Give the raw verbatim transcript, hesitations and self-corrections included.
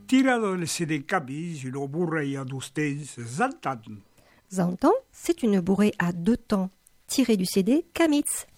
tirado le C D Kamis, une bourrée à douze temps, Zantan. Zantan, c'est une bourrée à deux temps, tirée du C D Kamitz.